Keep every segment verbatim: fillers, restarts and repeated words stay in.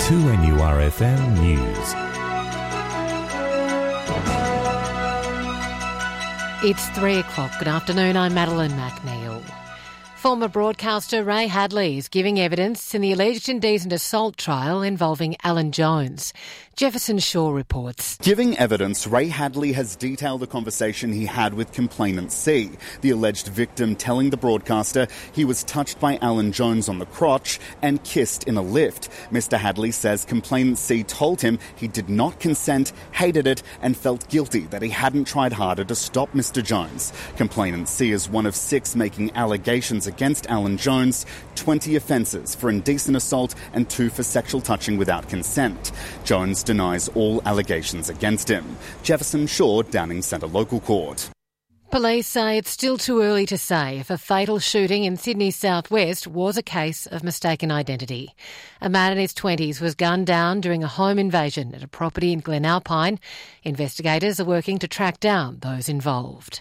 two N U R F M News. It's three o'clock. Good afternoon, I'm Madeline McNeil. Former broadcaster Ray Hadley is giving evidence in the alleged indecent assault trial involving Alan Jones. Jefferson Shaw reports. Giving evidence, Ray Hadley has detailed the conversation he had with complainant C, the alleged victim telling the broadcaster he was touched by Alan Jones on the crotch and kissed in a lift. Mister Hadley says complainant C told him he did not consent, hated it and felt guilty that he hadn't tried harder to stop Mister Jones. Complainant C is one of six making allegations against Alan Jones, twenty offences for indecent assault and two for sexual touching without consent. Jones denies all allegations against him. Jefferson Shaw, Downing Centre Local Court. Police say it's still too early to say if a fatal shooting in Sydney's southwest was a case of mistaken identity. A man in his twenties was gunned down during a home invasion at a property in Glenalpine. Investigators are working to track down those involved.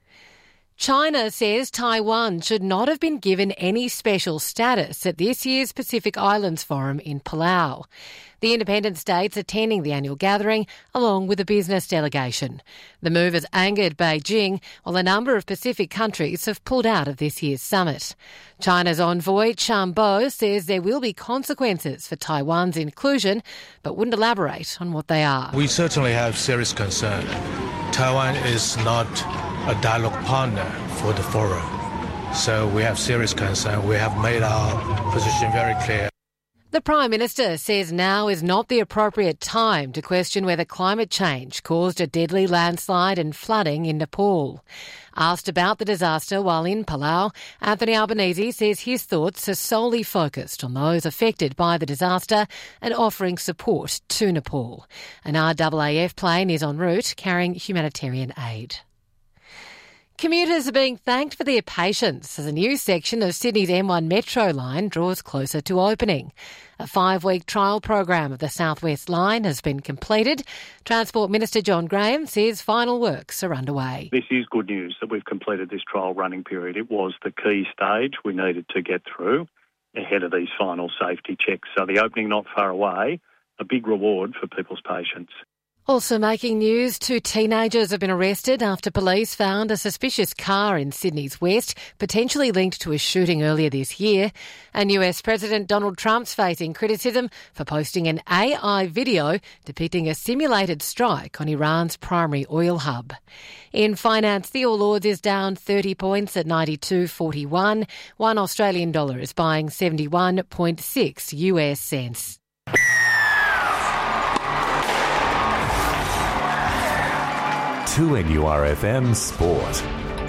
China says Taiwan should not have been given any special status at this year's Pacific Islands Forum in Palau. The independent states attending the annual gathering along with a business delegation. The move has angered Beijing, while a number of Pacific countries have pulled out of this year's summit. China's envoy, Chan Bo, says there will be consequences for Taiwan's inclusion, but wouldn't elaborate on what they are. We certainly have serious concern. Taiwan is not a dialogue partner for the forum. So we have serious concern. We have made our position very clear. The Prime Minister says now is not the appropriate time to question whether climate change caused a deadly landslide and flooding in Nepal. Asked about the disaster while in Palau, Anthony Albanese says his thoughts are solely focused on those affected by the disaster and offering support to Nepal. An R A A F plane is en route carrying humanitarian aid. Commuters are being thanked for their patience as a new section of Sydney's M one Metro line draws closer to opening. A five-week trial program of the South West line has been completed. Transport Minister John Graham says final works are underway. This is good news that we've completed this trial running period. It was the key stage we needed to get through ahead of these final safety checks. So the opening not far away, a big reward for people's patience. Also making news, two teenagers have been arrested after police found a suspicious car in Sydney's west, potentially linked to a shooting earlier this year. And U S President Donald Trump's facing criticism for posting an A I video depicting a simulated strike on Iran's primary oil hub. In finance, the All Ords is down thirty points at ninety-two forty-one. One Australian dollar is buying seventy-one point six U S cents. two N U R F M Sport.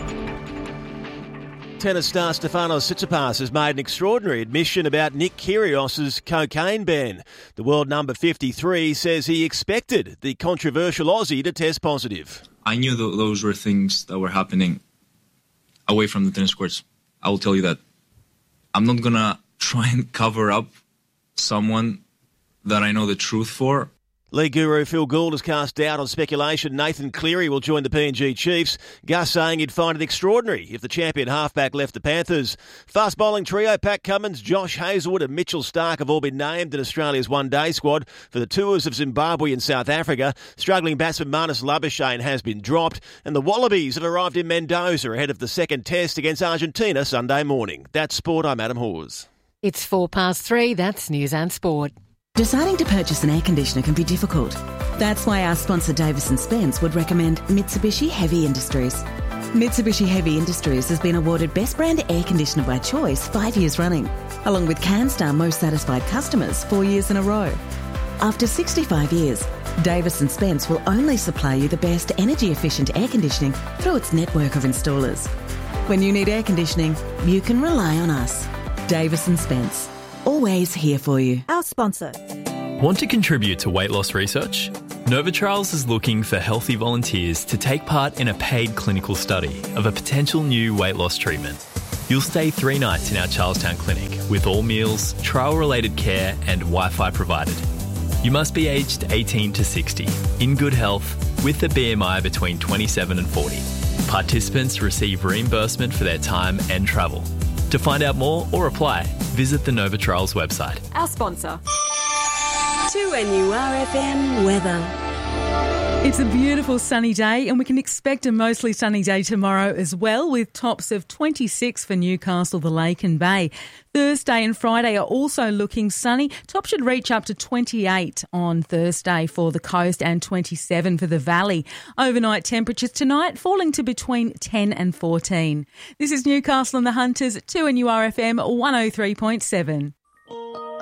Tennis star Stefanos Tsitsipas has made an extraordinary admission about Nick Kyrgios's cocaine ban. The world number fifty-three says he expected the controversial Aussie to test positive. I knew th- those were things that were happening away from the tennis courts. I will tell you that. I'm not going to try and cover up someone that I know the truth for. League guru Phil Gould has cast doubt on speculation Nathan Cleary will join the P N G Chiefs. Gus saying he'd find it extraordinary if the champion halfback left the Panthers. Fast bowling trio Pat Cummins, Josh Hazlewood and Mitchell Starc have all been named in Australia's one-day squad for the tours of Zimbabwe and South Africa. Struggling batsman Marnus Labuschagne has been dropped, and the Wallabies have arrived in Mendoza ahead of the second test against Argentina Sunday morning. That's sport. I'm Adam Hawes. It's four past three. That's News and Sport. Deciding to purchase an air conditioner can be difficult. That's why our sponsor Davis and Spence would recommend Mitsubishi Heavy Industries. Mitsubishi Heavy Industries has been awarded Best Brand Air Conditioner by Choice five years running, along with CanStar Most Satisfied Customers four years in a row. After sixty-five years, Davis and Spence will only supply you the best energy-efficient air conditioning through its network of installers. When you need air conditioning, you can rely on us. Davis and Spence. Always here for you. Our sponsor. Want to contribute to weight loss research? Novotrials is looking for healthy volunteers to take part in a paid clinical study of a potential new weight loss treatment. You'll stay three nights in our Charlestown clinic with all meals, trial-related care and Wi-Fi provided. You must be aged eighteen to sixty, in good health, with a B M I between twenty-seven and forty. Participants receive reimbursement for their time and travel. To find out more or apply, visit the Novotrials website. Our sponsor. two N U R F M weather. It's a beautiful sunny day and we can expect a mostly sunny day tomorrow as well, with tops of twenty-six for Newcastle, the Lake and Bay. Thursday and Friday are also looking sunny. Top should reach up to twenty-eight on Thursday for the coast and twenty-seven for the valley. Overnight temperatures tonight falling to between ten and fourteen. This is Newcastle and the Hunters at two N U R F M one oh three point seven.